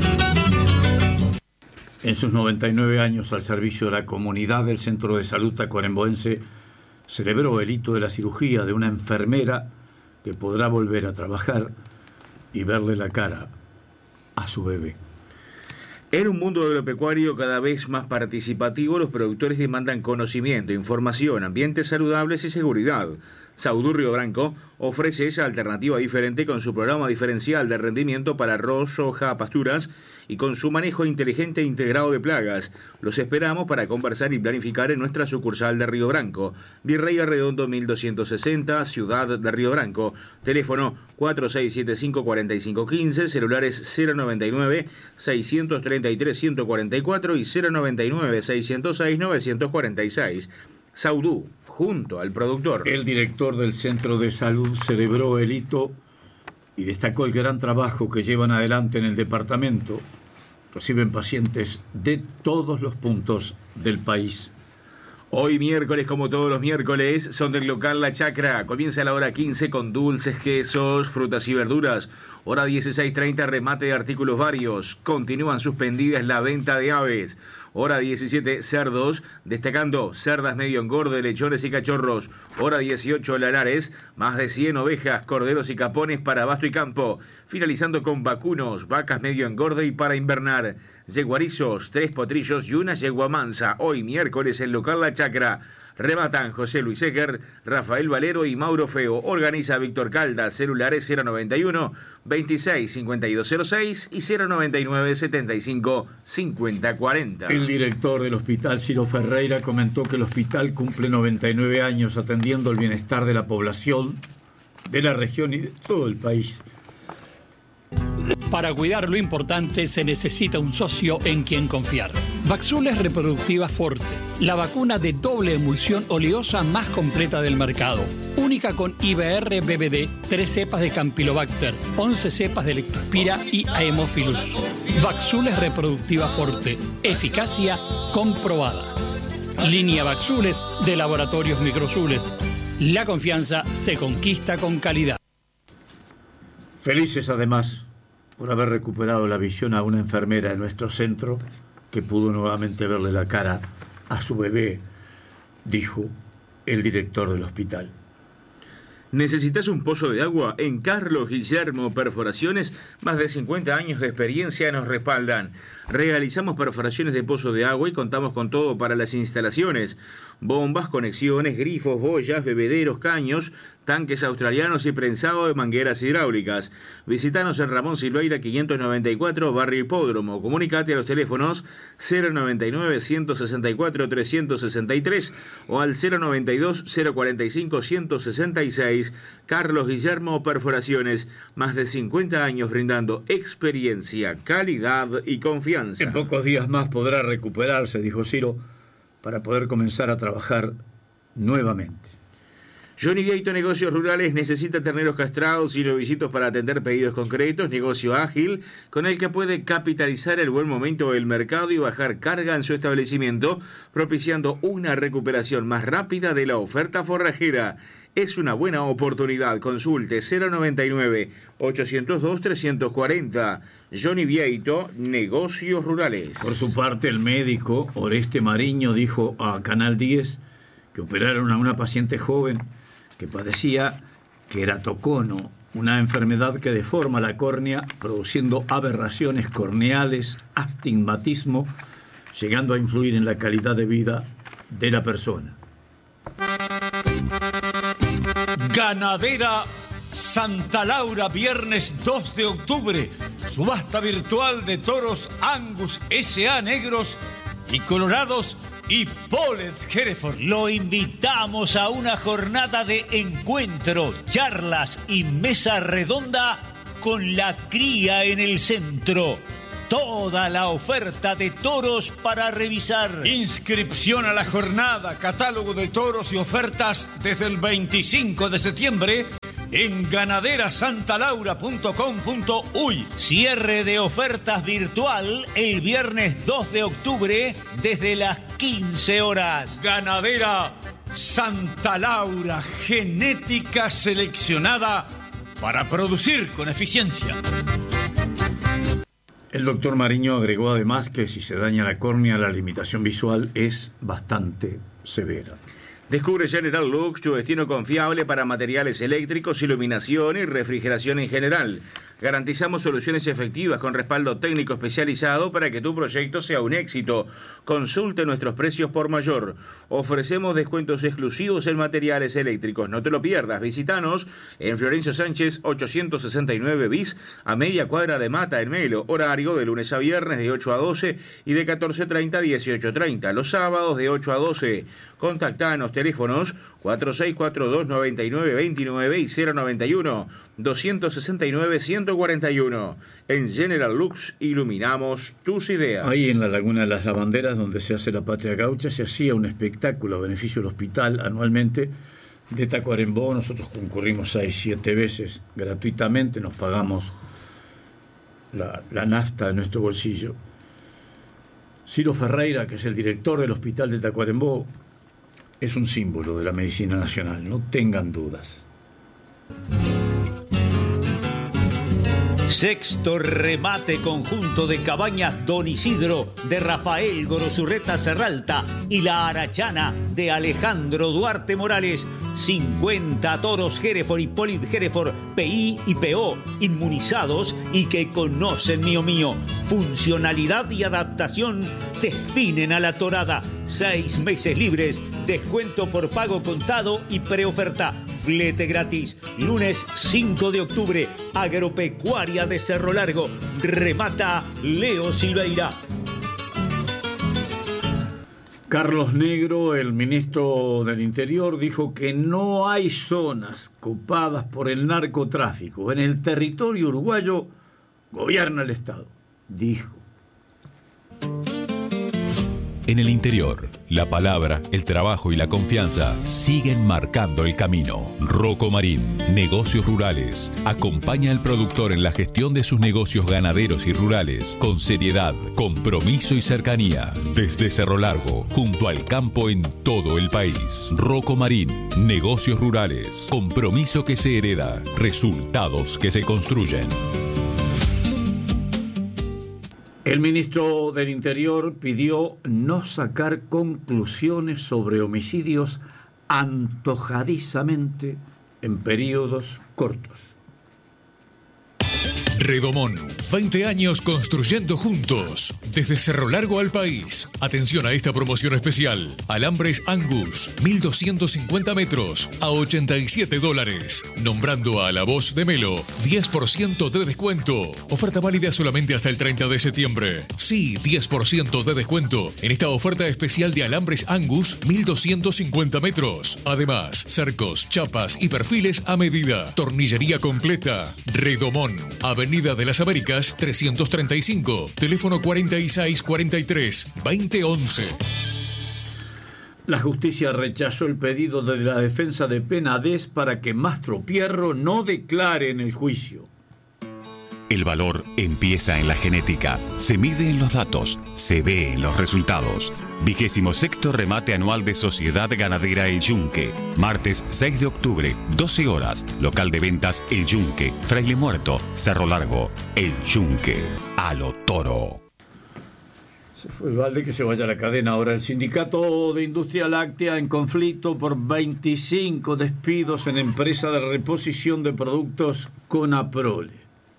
En sus noventa y nueve años al servicio de la comunidad del Centro de Salud Tacuaremboense, celebró el hito de la cirugía de una enfermera que podrá volver a trabajar y verle la cara a su bebé. En un mundo agropecuario cada vez más participativo, los productores demandan conocimiento, información, ambientes saludables y seguridad. Saudú Río Branco ofrece esa alternativa diferente con su programa diferencial de rendimiento para arroz, soja, pasturas y con su manejo inteligente e integrado de plagas. Los esperamos para conversar y planificar en nuestra sucursal de Río Branco. Virrey Arredondo mil doscientos sesenta, Ciudad de Río Branco. Teléfono cuatro seis siete cinco, cuatro cinco uno cinco, celulares cero noventa y nueve, seiscientos treinta y tres, ciento cuarenta y cuatro y cero noventa y nueve, seiscientos seis, novecientos cuarenta y seis. Saudú, junto al productor. El director del Centro de Salud celebró el hito y destacó el gran trabajo que llevan adelante en el departamento. Reciben pacientes de todos los puntos del país. Hoy miércoles, como todos los miércoles, son del local La Chacra. Comienza a la hora quince con dulces, quesos, frutas y verduras. Hora dieciséis treinta, remate de artículos varios. Continúan suspendidas la venta de aves. Hora diecisiete, cerdos, destacando cerdas medio engorde, lechones y cachorros. Hora dieciocho, lanares, más de cien ovejas, corderos y capones para abasto y campo. Finalizando con vacunos, vacas medio engorde y para invernar. Yeguarizos, tres potrillos y una yegua mansa. Hoy miércoles en local La Chacra. Rematan José Luis Eger, Rafael Valero y Mauro Feo. Organiza Víctor Caldas. Celulares cero noventa y uno, veintiséis, cincuenta y dos cero seis y cero noventa y nueve, setenta y cinco, cincuenta cuarenta. El director del hospital, Ciro Ferreira, comentó que el hospital cumple noventa y nueve años atendiendo el bienestar de la población, de la región y de todo el país. Para cuidar lo importante se necesita un socio en quien confiar. Vaxules Reproductiva Forte, la vacuna de doble emulsión oleosa más completa del mercado. Única con I B R B B D, tres cepas de Campylobacter, once cepas de Lectospira y Haemophilus. Vaxules Reproductiva Forte, eficacia comprobada. Línea Vaxules de Laboratorios Microzules. La confianza se conquista con calidad. Felices además por haber recuperado la visión a una enfermera en nuestro centro que pudo nuevamente verle la cara a su bebé, dijo el director del hospital. ¿Necesitas un pozo de agua? En Carlos Guillermo Perforaciones, más de cincuenta años de experiencia nos respaldan. Realizamos perforaciones de pozo de agua y contamos con todo para las instalaciones. Bombas, conexiones, grifos, boyas, bebederos, caños, tanques australianos y prensado de mangueras hidráulicas. Visítanos en Ramón Silveira quinientos noventa y cuatro, Barrio Hipódromo. Comunicate a los teléfonos cero noventa y nueve, ciento sesenta y cuatro, trescientos sesenta y tres o al cero noventa y dos, cero cuarenta y cinco, ciento sesenta y seis. Carlos Guillermo Perforaciones, más de cincuenta años brindando experiencia, calidad y confianza. En pocos días más podrá recuperarse, dijo Ciro, para poder comenzar a trabajar nuevamente. Johnny Vieito Negocios Rurales necesita terneros castrados y novicitos para atender pedidos concretos, negocio ágil con el que puede capitalizar el buen momento del mercado y bajar carga en su establecimiento, propiciando una recuperación más rápida de la oferta forrajera. Es una buena oportunidad. Consulte cero noventa y nueve, ochocientos dos, trescientos cuarenta. Johnny Vieito, Negocios Rurales. Por su parte, el médico Oreste Mariño dijo a Canal diez que operaron a una paciente joven que padecía queratocono una enfermedad que deforma la córnea, produciendo aberraciones corneales, astigmatismo, llegando a influir en la calidad de vida de la persona. Ganadera Santa Laura, viernes dos de octubre, subasta virtual de toros Angus S A negros y colorados y Polled Hereford. Lo invitamos a una jornada de encuentro, charlas y mesa redonda con la cría en el centro. Toda la oferta de toros para revisar. Inscripción a la jornada, catálogo de toros y ofertas desde el veinticinco de septiembre en ganadera santa laura punto com punto uy. Cierre de ofertas virtual el viernes dos de octubre desde las quince horas. Ganadera Santa Laura, genética seleccionada para producir con eficiencia. El doctor Mariño agregó además que si se daña la córnea, la limitación visual es bastante severa. Descubre General Lux, tu destino confiable para materiales eléctricos, iluminación y refrigeración en general. Garantizamos soluciones efectivas con respaldo técnico especializado para que tu proyecto sea un éxito. Consulte nuestros precios por mayor. Ofrecemos descuentos exclusivos en materiales eléctricos. No te lo pierdas. Visítanos en Florencio Sánchez ochocientos sesenta y nueve bis, a media cuadra de Mata, en Melo. Horario de lunes a viernes de ocho a doce y de catorce treinta a dieciocho treinta. Los sábados de ocho a doce. Contactanos, teléfonos cuatro seis cuatro dos, nueve nueve dos nueve y cero nueve uno, dos seis nueve, uno cuatro uno. En General Lux iluminamos tus ideas. Ahí en la Laguna de las Lavanderas, donde se hace la Patria Gaucha, se hacía un espectáculo a beneficio del hospital anualmente de Tacuarembó. Nosotros concurrimos seis, siete veces gratuitamente, nos pagamos la, la nafta de nuestro bolsillo. Ciro Ferreira, que es el director del hospital de Tacuarembó, es un símbolo de la medicina nacional, no tengan dudas. Sexto remate conjunto de cabañas Don Isidro de Rafael Gorosurreta Serralta y la Arachana de Alejandro Duarte Morales. cincuenta toros Hereford y Polled Hereford, P I y P O, inmunizados y que conocen Mío Mío. Funcionalidad y adaptación definen a la torada. Seis meses libres, descuento por pago contado y preoferta. Flete gratis. Lunes cinco de octubre, Agropecuaria de Cerro Largo. Remata Leo Silveira. Carlos Negro, el ministro del Interior, dijo que no hay zonas copadas por el narcotráfico. En el territorio uruguayo gobierna el Estado, dijo. En el interior, la palabra, el trabajo y la confianza siguen marcando el camino. Rocco Marín, Negocios Rurales. Acompaña al productor en la gestión de sus negocios ganaderos y rurales con seriedad, compromiso y cercanía. Desde Cerro Largo, junto al campo en todo el país. Rocco Marín, Negocios Rurales. Compromiso que se hereda, resultados que se construyen. El ministro del Interior pidió no sacar conclusiones sobre homicidios antojadizamente en periodos cortos. Redomón, veinte años construyendo juntos. Desde Cerro Largo al país. Atención a esta promoción especial. Alambres Angus, mil doscientos cincuenta metros a ochenta y siete dólares. Nombrando a la voz de Melo, diez por ciento de descuento. Oferta válida solamente hasta el treinta de septiembre. Sí, diez por ciento de descuento en esta oferta especial de Alambres Angus, mil doscientos cincuenta metros. Además, cercos, chapas y perfiles a medida. Tornillería completa. Redomón, Avenida de las Américas trescientos treinta y cinco, teléfono cuarenta y seis cuarenta y tres, veinte once. La justicia rechazó el pedido de la defensa de Penades para que Mastro Pierro no declare en el juicio. El valor empieza en la genética, se mide en los datos, se ve en los resultados. Vigésimo sexto remate anual de Sociedad Ganadera El Yunque. Martes seis de octubre, doce horas. Local de ventas El Yunque, Fraile Muerto, Cerro Largo. El Yunque, a lo toro. Se fue Valde, que se vaya a la cadena. Ahora el sindicato de industria láctea en conflicto por veinticinco despidos en empresa de reposición de productos Conaprole.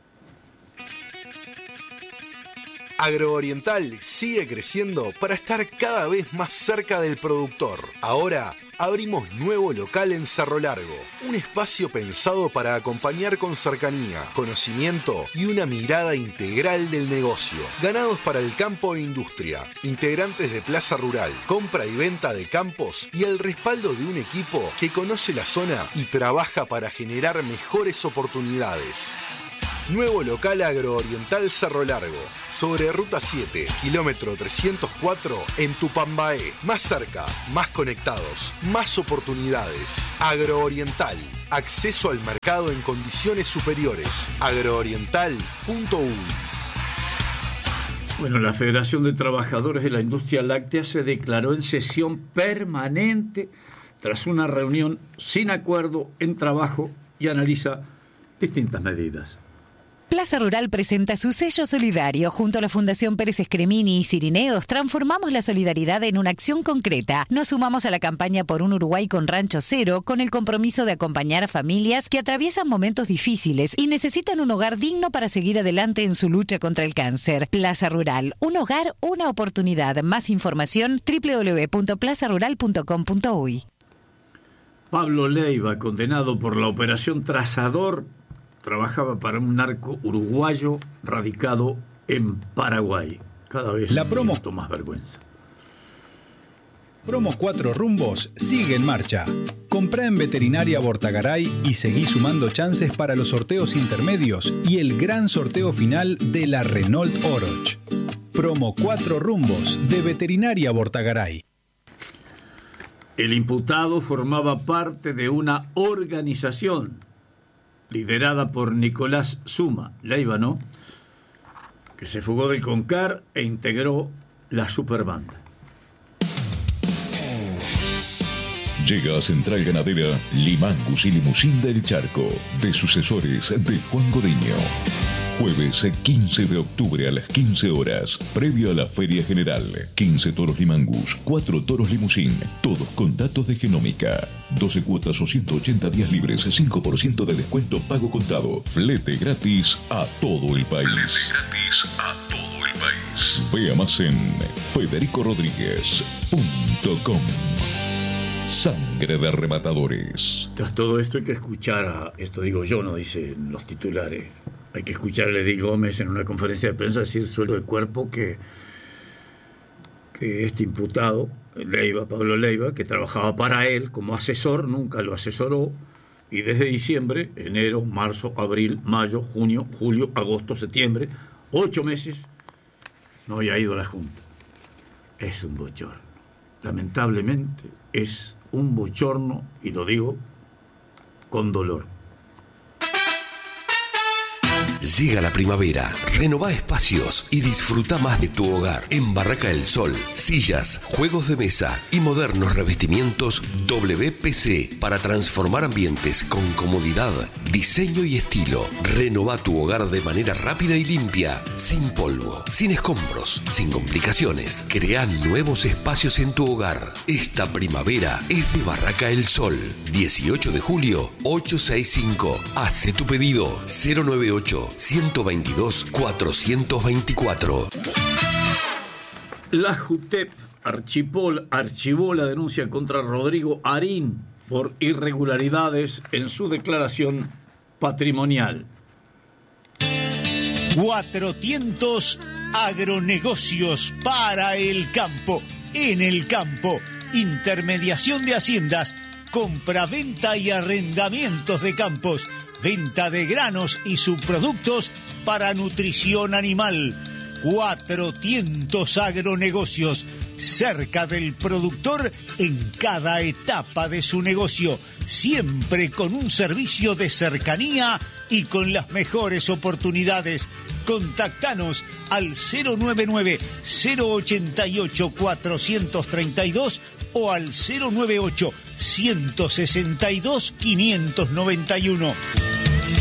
Agrooriental sigue creciendo para estar cada vez más cerca del productor. Ahora abrimos nuevo local en Cerro Largo, un espacio pensado para acompañar con cercanía, conocimiento y una mirada integral del negocio. Ganados para el campo e industria, integrantes de Plaza Rural, compra y venta de campos y el respaldo de un equipo que conoce la zona y trabaja para generar mejores oportunidades. Nuevo local Agrooriental Cerro Largo, sobre Ruta siete, kilómetro trescientos cuatro, en Tupambaé. Más cerca, más conectados, más oportunidades. Agrooriental, acceso al mercado en condiciones superiores. agrooriental punto uy. Bueno, la Federación de Trabajadores de la Industria Láctea se declaró en sesión permanente tras una reunión sin acuerdo en trabajo y analiza distintas medidas. Plaza Rural presenta su sello solidario. Junto a la Fundación Pérez Escremini y Cirineos, transformamos la solidaridad en una acción concreta. Nos sumamos a la campaña por un Uruguay con Rancho Cero, con el compromiso de acompañar a familias que atraviesan momentos difíciles y necesitan un hogar digno para seguir adelante en su lucha contra el cáncer. Plaza Rural, un hogar, una oportunidad. Más información, doble u doble u doble u punto plaza rural punto com punto uy. Pablo Leiva, condenado por la operación Trazador, trabajaba para un narco uruguayo radicado en Paraguay. Cada vez la promo siento más vergüenza. Promo Cuatro Rumbos sigue en marcha. Comprá en Veterinaria Bortagaray y seguí sumando chances para los sorteos intermedios y el gran sorteo final de la Renault Oroch. Promo Cuatro Rumbos de Veterinaria Bortagaray. El imputado formaba parte de una organización liderada por Nicolás Suma, Leivano, que se fugó del CONCAR e integró la Superbanda. Llega a Central Ganadera Limangus y Limusín del Charco, de sucesores de Juan Godiño. Jueves quince de octubre a las quince horas, previo a la Feria General. quince toros Limangus, cuatro toros Limusín, todos con datos de genómica. doce cuotas o ciento ochenta días libres, cinco por ciento de descuento pago contado. Flete gratis a todo el país. Flete gratis a todo el país. Vea más en federico rodríguez punto com. Sangre de rematadores. Tras todo esto hay que escuchar a, esto digo yo, no dicen los titulares, hay que escuchar a Ledy Gómez en una conferencia de prensa decir sueldo de cuerpo que, que este imputado, Leiva, Pablo Leiva, que trabajaba para él como asesor, nunca lo asesoró, y desde diciembre, enero, marzo, abril, mayo, junio, julio, agosto, septiembre, ocho meses, no había ido a la Junta. Es un bochorno. Lamentablemente es un bochorno, y lo digo con dolor. Llega la primavera, renová espacios y disfruta más de tu hogar. En Barraca del Sol, sillas, juegos de mesa y modernos revestimientos W P C para transformar ambientes con comodidad, diseño y estilo. Renová tu hogar de manera rápida y limpia, sin polvo, sin escombros, sin complicaciones. Crea nuevos espacios en tu hogar. Esta primavera es de Barraca del Sol. dieciocho de julio, ochocientos sesenta y cinco. Hace tu pedido cero noventa y ocho, ciento veintidós, cuatrocientos veinticuatro. La JUTEP archivó, archivó la denuncia contra Rodrigo Arín por irregularidades en su declaración patrimonial. cuatrocientos agronegocios para el campo, en el campo, intermediación de haciendas, compra-venta y arrendamientos de campos, venta de granos y subproductos para nutrición animal. cuatrocientos agronegocios, cerca del productor en cada etapa de su negocio, siempre con un servicio de cercanía y con las mejores oportunidades. Contactanos al cero noventa y nueve, cero ochenta y ocho, cuatrocientos treinta y dos o al cero noventa y ocho, ciento sesenta y dos, quinientos noventa y uno.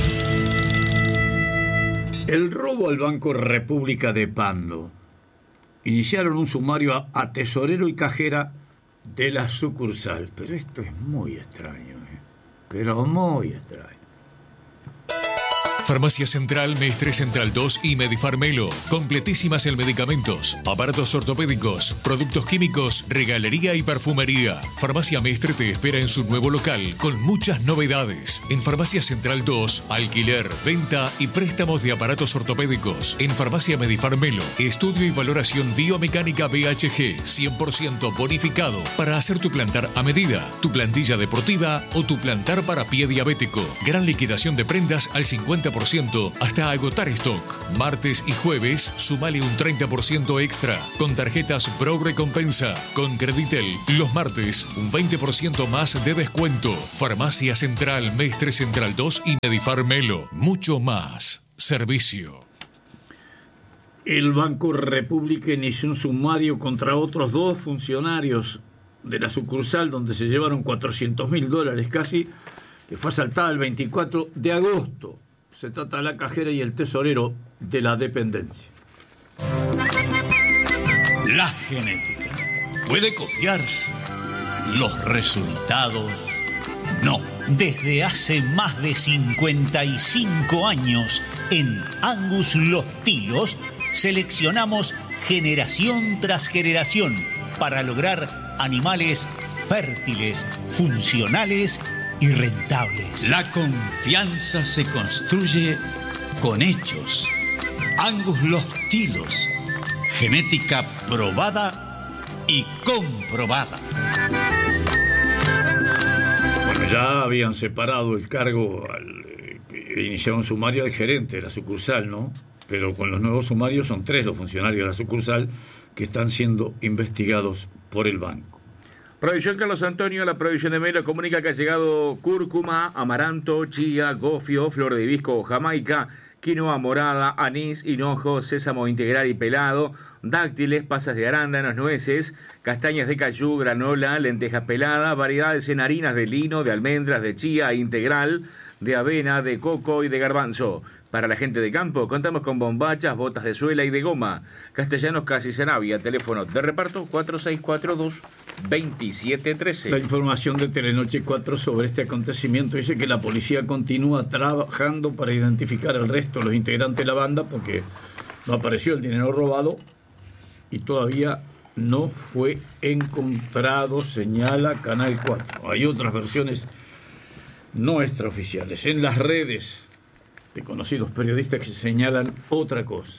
El robo al Banco República de Pando. iniciaron un sumario a, a tesorero y cajera de la sucursal. Pero esto es muy extraño, ¿eh? Pero muy extraño. Farmacia Central, Mestre Central dos y Medifarmelo. Completísimas en medicamentos, aparatos ortopédicos, productos químicos, regalería y perfumería. Farmacia Mestre te espera en su nuevo local con muchas novedades. En Farmacia Central dos, alquiler, venta y préstamos de aparatos ortopédicos. En Farmacia Medifarmelo, estudio y valoración biomecánica B H G, cien por ciento bonificado para hacer tu plantar a medida, tu plantilla deportiva o tu plantar para pie diabético. Gran liquidación de prendas al cincuenta por ciento hasta agotar stock. Martes y jueves, sumale un treinta por ciento extra con tarjetas Pro Recompensa. Con Creditel, los martes, un veinte por ciento más de descuento. Farmacia Central, Mestre Central dos y Medifarmelo. Mucho más servicio. El Banco República inició un sumario contra otros dos funcionarios de la sucursal donde se llevaron cuatrocientos mil dólares casi, que fue asaltada el veinticuatro de agosto. Se trata de la cajera y el tesorero de la dependencia. La genética puede copiarse. Los resultados no. Desde hace más de cincuenta y cinco años en Angus Los Tilos seleccionamos generación tras generación para lograr animales fértiles, funcionales y rentables. La confianza se construye con hechos. Angus Los Tilos, genética probada y comprobada. Bueno, ya habían separado el cargo, al, eh, iniciaron un sumario al gerente de la sucursal, ¿no? Pero con los nuevos sumarios son tres los funcionarios de la sucursal que están siendo investigados por el banco. Provisión Carlos Antonio, la Provisión de Melo comunica que ha llegado cúrcuma, amaranto, chía, gofio, flor de hibisco, jamaica, quinoa morada, anís, hinojo, sésamo integral y pelado, dáctiles, pasas de arándanos, nueces, castañas de cayú, granola, lentejas peladas, variedades en harinas de lino, de almendras, de chía integral, de avena, de coco y de garbanzo. Para la gente de campo, contamos con bombachas, botas de suela y de goma. Castellanos Casi Sanavia, teléfono de reparto cuatro seis cuatro dos, dos siete uno tres. La información de Telenoche cuatro sobre este acontecimiento dice que la policía continúa trabajando para identificar al resto de los integrantes de la banda porque no apareció el dinero robado y todavía no fue encontrado, señala Canal cuatro. Hay otras versiones no extraoficiales en las redes de conocidos periodistas que señalan otra cosa.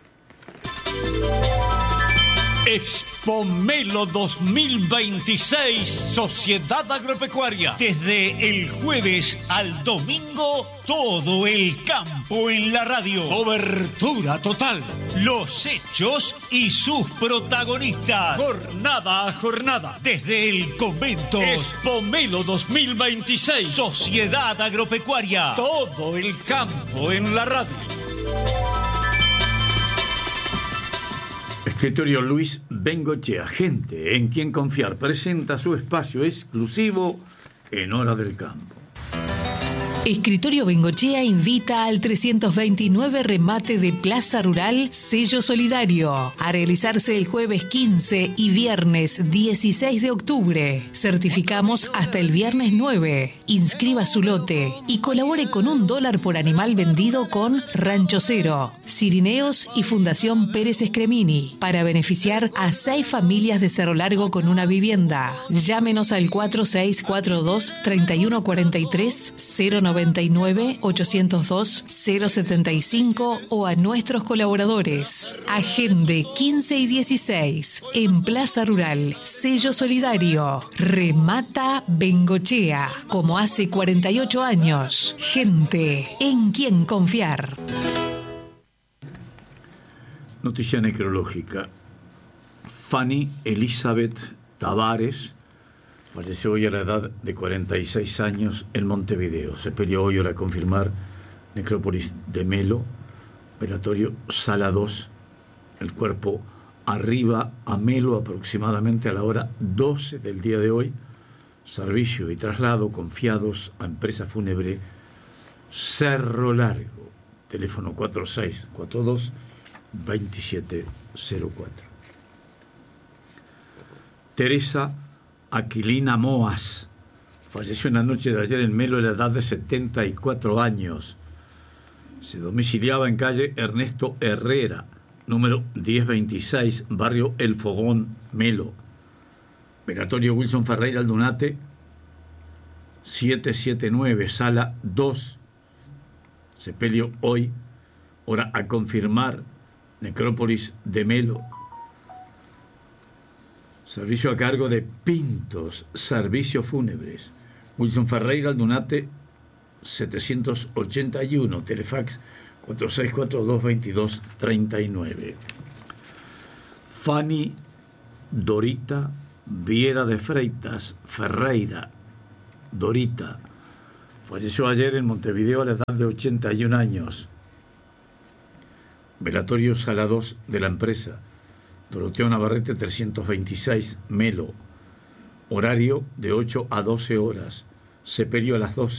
Expomelo dos mil veintiséis, Sociedad Agropecuaria. Desde el jueves al domingo, todo el campo en la radio. Cobertura total. Los hechos y sus protagonistas. Jornada a jornada. Desde el convento. Expomelo dos mil veintiséis, Sociedad Agropecuaria. Todo el campo en la radio. Escritorio Luis Bengochea, gente en quien confiar, presenta su espacio exclusivo en Hora del Campo. Escritorio Bengochea invita al trescientos veintinueve remate de Plaza Rural Sello Solidario a realizarse el jueves quince y viernes dieciséis de octubre. Certificamos hasta el viernes nueve. Inscriba su lote y colabore con un dólar por animal vendido con Rancho Cero, Cirineos y Fundación Pérez Escremini para beneficiar a seis familias de Cerro Largo con una vivienda. Llámenos al cuatro seis cuatro dos, tres uno cuatro tres, cero noventa y nueve, ochocientos dos, cero setenta y cinco o a nuestros colaboradores. Agende quince y dieciséis en Plaza Rural, Sello Solidario. Remata Bengochea, como hace cuarenta y ocho años. Gente en quien confiar. Noticia necrológica. Fanny Elizabeth Tavares falleció hoy a la edad de cuarenta y seis años en Montevideo. Se peleó hoy para confirmar necrópolis de Melo, velatorio Sala dos. El cuerpo arriba a Melo aproximadamente a la hora doce del día de hoy. Servicio y traslado confiados a empresa fúnebre Cerro Largo. Teléfono cuatro seis cuatro dos, dos siete cero cuatro. Teresa Aquilina Moas falleció en la noche de ayer en Melo a la edad de setenta y cuatro años. Se domiciliaba en calle Ernesto Herrera, número diez veintiséis, barrio El Fogón, Melo. Velatorio Wilson Ferreira Aldunate, setecientos setenta y nueve, sala dos. Sepelio hoy, hora a confirmar, Necrópolis de Melo. Servicio a cargo de Pintos, Servicios Fúnebres. Wilson Ferreira Aldunate, setecientos ochenta y uno, Telefax cuatro seis cuatro dos dos dos tres nueve. Fanny Dorita Viera de Freitas Ferreira, Dorita, falleció ayer en Montevideo a la edad de ochenta y un años. Velatorio Sala dos de la empresa, Doroteo Navarrete trescientos veintiséis, Melo. Horario de ocho a doce horas. Sepelio a las doce.